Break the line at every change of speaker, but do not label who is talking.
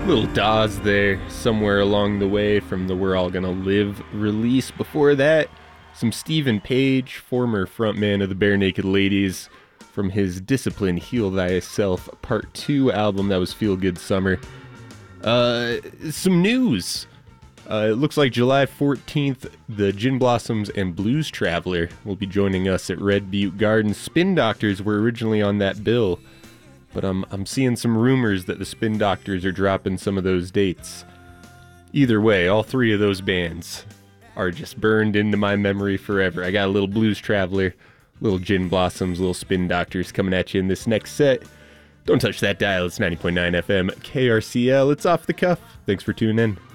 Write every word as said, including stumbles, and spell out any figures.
Little Dawes there, somewhere along the way from the We're All Gonna Live release. Before that, some Stephen Page, former frontman of the Bare Naked Ladies, from his Discipline Heal Thyself Part two album that was Feel Good Summer. Uh, some news. Uh, it looks like July fourteenth, the Gin Blossoms and Blues Traveler will be joining us at Red Butte Gardens. Spin Doctors were originally on that bill, but I'm, I'm seeing some rumors that the Spin Doctors are dropping some of those dates. Either way, all three of those bands are just burned into my memory forever. I got a little Blues Traveler, little Gin Blossoms, little Spin Doctors coming at you in this next set. Don't touch that dial, it's ninety point nine F M K R C L. It's Off the Cuff. Thanks for tuning in.